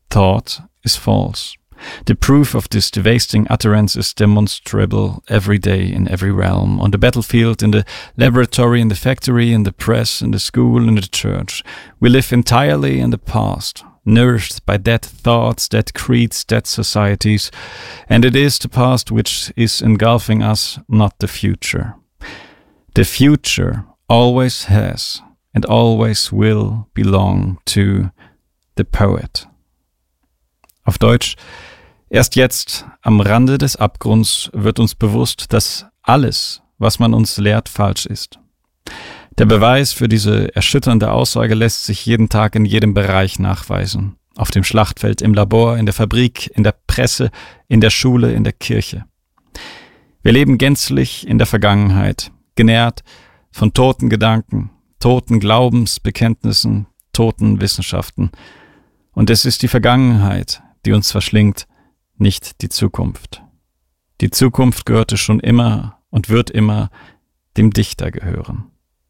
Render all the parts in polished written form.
thought is false. The proof of this devastating utterance is demonstrable every day in every realm, on the battlefield, in the laboratory, in the factory, in the press, in the school, in the church. We live entirely in the past, nourished by dead thoughts, dead creeds, dead societies, and it is the past which is engulfing us, not the future. The future always has and always will belong to the poet. Auf Deutsch: Erst jetzt, am Rande des Abgrunds, wird uns bewusst, dass alles, was man uns lehrt, falsch ist. Der Beweis für diese erschütternde Aussage lässt sich jeden Tag in jedem Bereich nachweisen. Auf dem Schlachtfeld, im Labor, in der Fabrik, in der Presse, in der Schule, in der Kirche. Wir leben gänzlich in der Vergangenheit, genährt von toten Gedanken, toten Glaubensbekenntnissen, toten Wissenschaften. Und es ist die Vergangenheit, die uns verschlingt, nicht die Zukunft. Die Zukunft gehörte schon immer und wird immer dem Dichter gehören.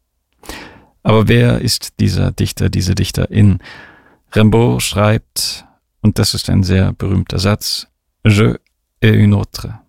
Aber wer ist dieser Dichter, diese Dichterin? Rimbaud schreibt, und das ist ein sehr berühmter Satz, Je et une autre.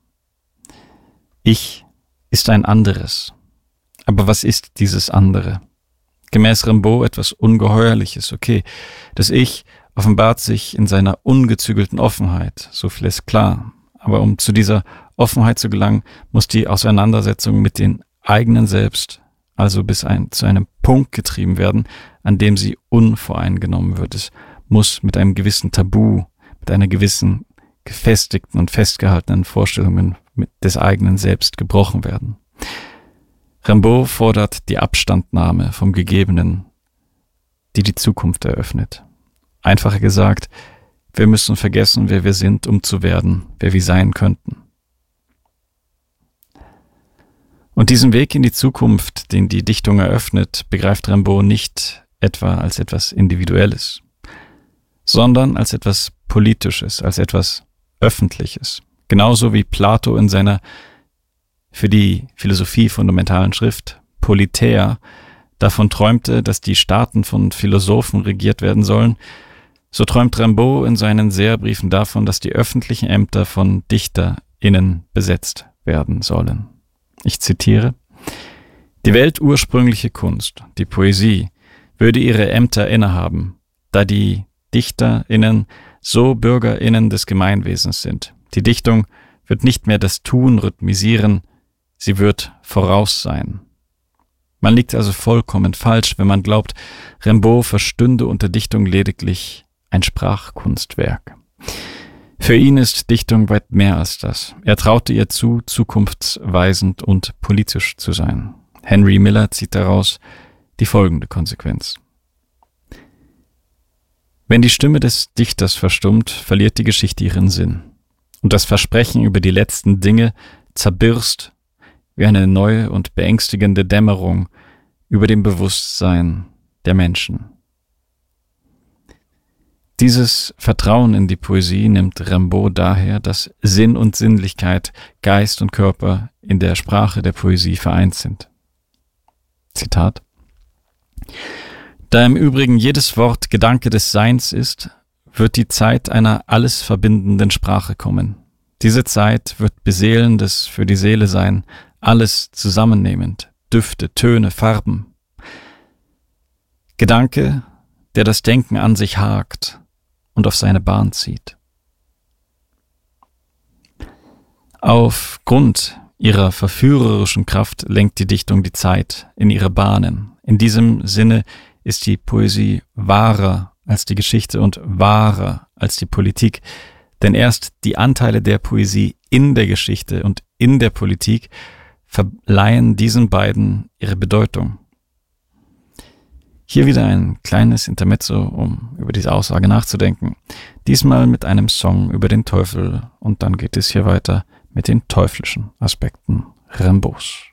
Ich ist ein anderes. Aber was ist dieses andere? Gemäß Rimbaud etwas Ungeheuerliches, okay. Das Ich offenbart sich in seiner ungezügelten Offenheit, so viel ist klar. Aber um zu dieser Offenheit zu gelangen, muss die Auseinandersetzung mit den eigenen Selbst also zu einem Punkt getrieben werden, an dem sie unvoreingenommen wird. Es muss mit einem gewissen Tabu, mit einer gewissen gefestigten und festgehaltenen Vorstellungen des eigenen Selbst gebrochen werden. Rimbaud fordert die Abstandnahme vom Gegebenen, die die Zukunft eröffnet. Einfacher gesagt, wir müssen vergessen, wer wir sind, um zu werden, wer wir sein könnten. Und diesen Weg in die Zukunft, den die Dichtung eröffnet, begreift Rimbaud nicht etwa als etwas Individuelles, sondern als etwas Politisches, als etwas Öffentliches. Genauso wie Plato in seiner für die Philosophie fundamentalen Schrift Politeia davon träumte, dass die Staaten von Philosophen regiert werden sollen, so träumt Rimbaud in seinen Seherbriefen davon, dass die öffentlichen Ämter von DichterInnen besetzt werden sollen. Ich zitiere: Die weltursprüngliche Kunst, die Poesie, würde ihre Ämter innehaben, da die DichterInnen so BürgerInnen des Gemeinwesens sind. Die Dichtung wird nicht mehr das Tun rhythmisieren, sie wird voraus sein. Man liegt also vollkommen falsch, wenn man glaubt, Rimbaud verstünde unter Dichtung lediglich ein Sprachkunstwerk. Für ihn ist Dichtung weit mehr als das. Er traute ihr zu, zukunftsweisend und politisch zu sein. Henry Miller zieht daraus die folgende Konsequenz: Wenn die Stimme des Dichters verstummt, verliert die Geschichte ihren Sinn. Und das Versprechen über die letzten Dinge zerbirst wie eine neue und beängstigende Dämmerung über dem Bewusstsein der Menschen. Dieses Vertrauen in die Poesie nimmt Rimbaud daher, dass Sinn und Sinnlichkeit, Geist und Körper in der Sprache der Poesie vereint sind. Zitat: Da im Übrigen jedes Wort Gedanke des Seins ist, wird die Zeit einer alles verbindenden Sprache kommen. Diese Zeit wird beseelendes für die Seele sein, alles zusammennehmend, Düfte, Töne, Farben. Gedanke, der das Denken an sich hakt und auf seine Bahn zieht. Aufgrund ihrer verführerischen Kraft lenkt die Dichtung die Zeit in ihre Bahnen. In diesem Sinne ist die Poesie wahrer als die Geschichte und wahrer als die Politik, denn erst die Anteile der Poesie in der Geschichte und in der Politik verleihen diesen beiden ihre Bedeutung. Hier wieder ein kleines Intermezzo, um über diese Aussage nachzudenken. Diesmal mit einem Song über den Teufel und dann geht es hier weiter mit den teuflischen Aspekten Rimbauds.